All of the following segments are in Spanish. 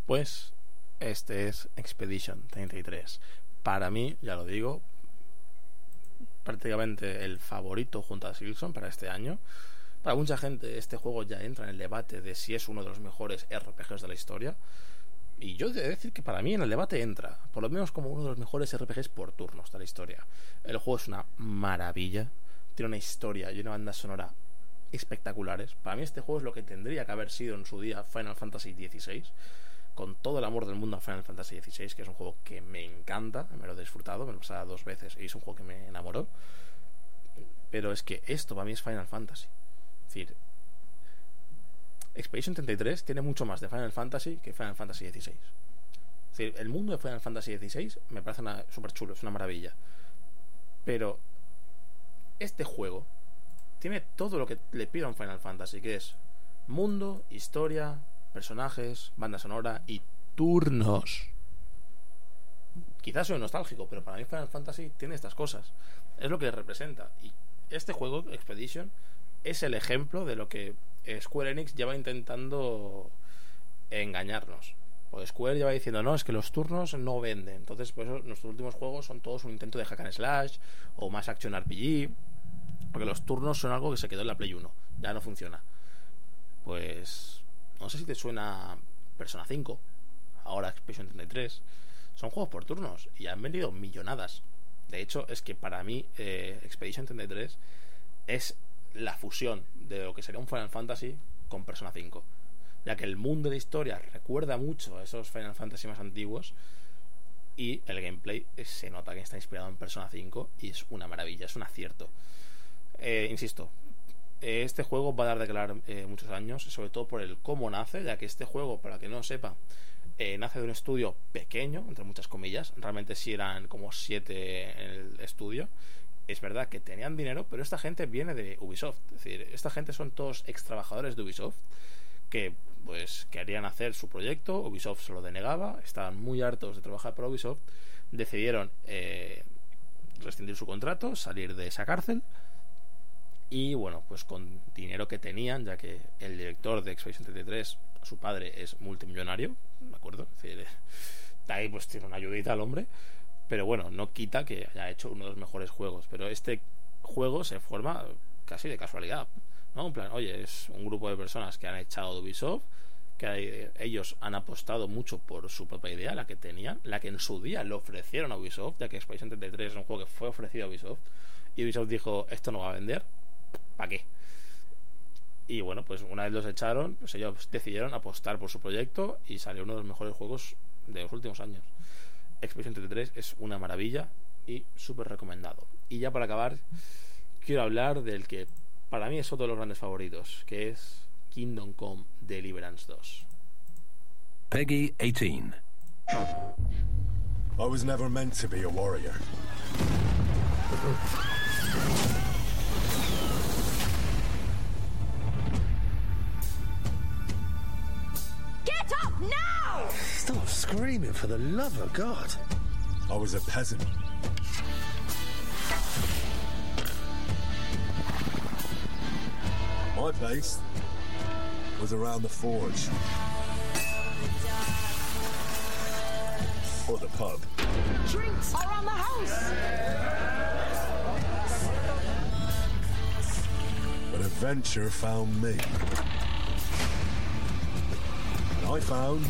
Pues este es Expedition 33. Para mí, ya lo digo, prácticamente el favorito junto a Silksong para este año. Para mucha gente este juego ya entra en el debate de si es uno de los mejores RPGs de la historia. Y yo he de decir que para mí en el debate entra, por lo menos como uno de los mejores RPGs por turnos de la historia. El juego es una maravilla, tiene una historia y una banda sonora espectaculares. Para mí este juego es lo que tendría que haber sido en su día Final Fantasy XVI, con todo el amor del mundo a Final Fantasy XVI, que es un juego que me encanta, me lo he disfrutado, me lo he pasado 2 veces y es un juego que me enamoró. Pero es que esto para mí es Final Fantasy. Es decir, Expedition 33 tiene mucho más de Final Fantasy que Final Fantasy XVI. Es decir, el mundo de Final Fantasy XVI me parece súper chulo, es una maravilla. Pero este juego tiene todo lo que le pido a un Final Fantasy, que es mundo, historia, personajes, banda sonora y turnos. Quizás soy nostálgico, pero para mí Final Fantasy tiene estas cosas. Es lo que representa. Y este juego, Expedition, es el ejemplo de lo que Square Enix lleva intentando engañarnos. Pues Square lleva diciendo, no, es que los turnos no venden. Entonces, pues nuestros últimos juegos son todos un intento de hack and slash o más action RPG, porque los turnos son algo que se quedó en la Play 1, ya no funciona. Pues no sé si te suena Persona 5, ahora Expedition 33. Son juegos por turnos y han vendido millonadas. De hecho, es que para mí Expedition 33 es la fusión de lo que sería un Final Fantasy con Persona 5, ya que el mundo de historia recuerda mucho a esos Final Fantasy más antiguos y el gameplay se nota que está inspirado en Persona 5 y es una maravilla, es un acierto. Insisto, este juego va a dar de hablar muchos años, sobre todo por el cómo nace, ya que este juego, para que no lo sepa, nace de un estudio pequeño, entre muchas comillas. Realmente sí eran como 7 en el estudio. Es verdad que tenían dinero, pero esta gente viene de Ubisoft. Es decir, esta gente son todos ex trabajadores de Ubisoft que pues querían hacer su proyecto. Ubisoft se lo denegaba, estaban muy hartos de trabajar para Ubisoft. Decidieron rescindir su contrato, salir de esa cárcel. Y bueno, pues con dinero que tenían, ya que el director de Expedition 33, su padre es multimillonario, ¿de acuerdo? Es decir, de ahí pues tiene una ayudita al hombre. Pero bueno, no quita que haya hecho uno de los mejores juegos. Pero este juego se forma casi de casualidad, ¿no? En plan, oye, es un grupo de personas que han echado de Ubisoft, que ellos han apostado mucho por su propia idea, la que tenían, la que en su día le ofrecieron a Ubisoft, ya que Expedition 33 es un juego que fue ofrecido a Ubisoft, y Ubisoft dijo, esto no va a vender, ¿para qué? Y bueno, pues una vez los echaron, pues ellos decidieron apostar por su proyecto y salió uno de los mejores juegos de los últimos años. Expedition 33 es una maravilla y súper recomendado. Y ya para acabar, quiero hablar del que para mí es otro de los grandes favoritos, que es Kingdom Come Deliverance 2. Peggy 18. I was never meant to be a warrior. Get up now! Stop screaming, for the love of God. I was a peasant. My base was around the forge. Or the pub. Drinks around the house! But adventure found me. And I found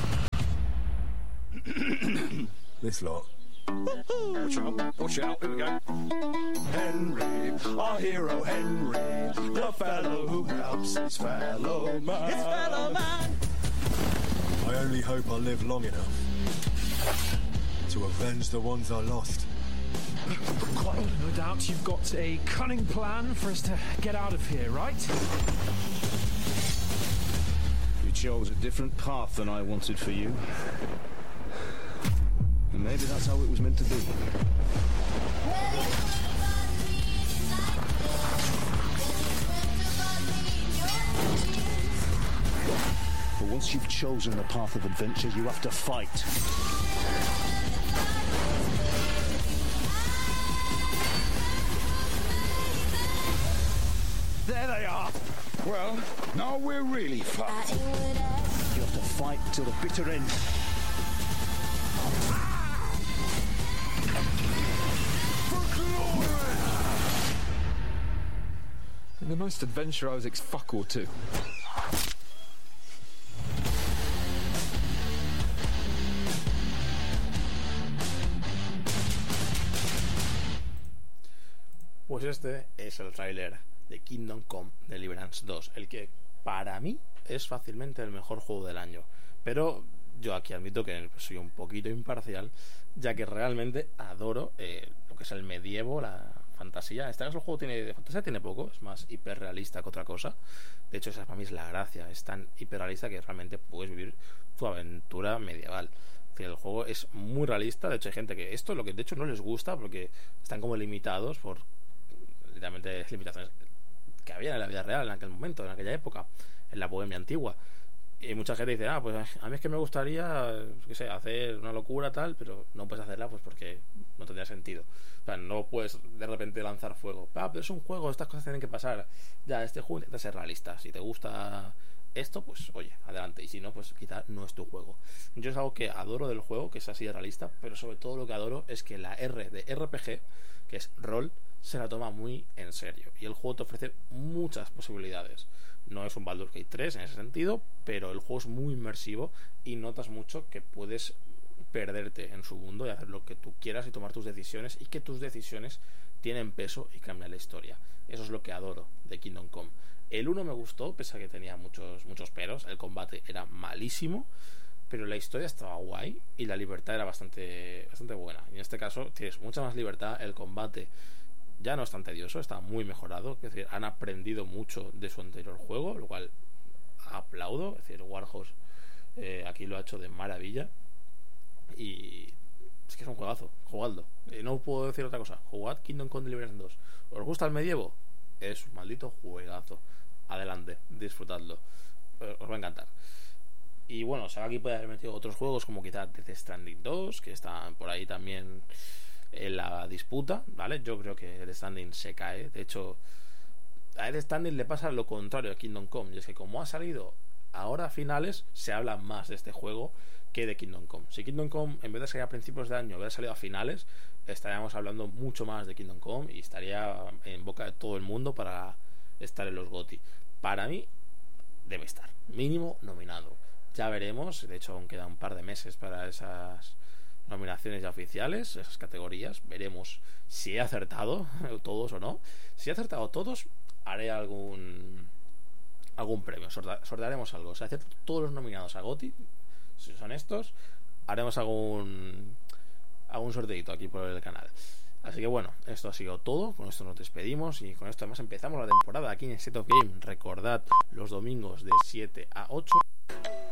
this lot. Watch out, watch out, here we go. Henry, our hero Henry, the fellow who helps his fellow man. His fellow man. I only hope I live long enough to avenge the ones I lost. Quite no doubt you've got a cunning plan for us to get out of here, right? You chose a different path than I wanted for you. And maybe that's how it was meant to be. But once you've chosen the path of adventure, you have to fight. There they are. Well, now we're really fucked. You have to fight till the bitter end. In the most adventure I was fuck all to. Pues este es el tráiler de Kingdom Come Deliverance 2, el que para mí es fácilmente el mejor juego del año. Pero yo aquí admito que soy un poquito imparcial, ya que realmente adoro lo que es el medievo, la fantasía. En este caso el juego de fantasía tiene poco, es más hiperrealista que otra cosa. De hecho, esa para mí es la gracia, es tan hiperrealista que realmente puedes vivir tu aventura medieval. El juego es muy realista. De hecho, hay gente que esto es lo que de hecho no les gusta, porque están como limitados por literalmente limitaciones que había en la vida real en aquel momento, en aquella época, en la Bohemia antigua. Y mucha gente dice, pues a mí es que me gustaría, qué sé, hacer una locura tal, pero no puedes hacerla pues porque no tendría sentido. O sea, no puedes de repente lanzar fuego. Pero es un juego, estas cosas tienen que pasar. Ya, este juego intenta ser realista. Si te gusta esto, pues oye, adelante. Y si no, pues quizá no es tu juego. Yo es algo que adoro del juego, que es así de realista, pero sobre todo lo que adoro es que la R de RPG, que es rol, se la toma muy en serio. Y el juego te ofrece muchas posibilidades. No es un Baldur's Gate 3 en ese sentido, pero el juego es muy inmersivo y notas mucho que puedes perderte en su mundo y hacer lo que tú quieras y tomar tus decisiones, y que tus decisiones tienen peso y cambian la historia. Eso es lo que adoro de Kingdom Come. El 1 me gustó, pese a que tenía muchos peros. El combate era malísimo, pero la historia estaba guay y la libertad era bastante buena. Y en este caso tienes mucha más libertad. El combate ya no es tan tedioso, está muy mejorado. Es decir, han aprendido mucho de su anterior juego, lo cual aplaudo. Es decir, Warhorse aquí lo ha hecho de maravilla. Y es que es un juegazo, jugadlo. No puedo decir otra cosa. Jugad Kingdom Come Deliverance 2. ¿Os gusta el medievo? Es un maldito juegazo. Adelante, disfrutadlo. Os va a encantar. Y bueno, o sea, aquí puede haber metido otros juegos como quizás Death Stranding 2, que están por ahí también en la disputa, ¿vale? Yo creo que Death Stranding se cae. De hecho, a Death Stranding le pasa lo contrario a Kingdom Come, y es que como ha salido ahora a finales, se habla más de este juego que de Kingdom Come. Si Kingdom Come, en vez de salir a principios de año, hubiera salido a finales, estaríamos hablando mucho más de Kingdom Come y estaría en boca de todo el mundo para estar en los GOTY. Para mí debe estar mínimo nominado. Ya veremos. De hecho, aún queda un par de meses para esas nominaciones ya oficiales, esas categorías. Veremos si he acertado todos o no. Si he acertado todos, haré algún premio. Sortearemos algo. O sea, acepto todos los nominados a GOTY. Si son estos, haremos algún sorteito aquí por el canal. Así que bueno, esto ha sido todo. Con esto nos despedimos y con esto además empezamos la temporada aquí en State of Game. Recordad, los domingos de 7 a 8